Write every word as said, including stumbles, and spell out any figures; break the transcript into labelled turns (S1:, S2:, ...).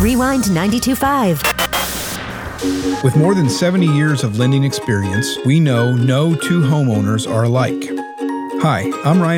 S1: Rewind ninety-two point five.
S2: With more than seventy years of lending experience, we know no two homeowners are alike. Hi, I'm Ryan